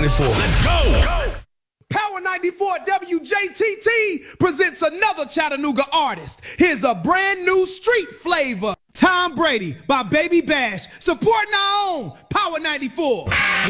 94. Let's go. Power 94 WJTT presents another Chattanooga artist. Here's a brand new street flavor. Tom Brady by Baby Bash, supporting our own Power 94.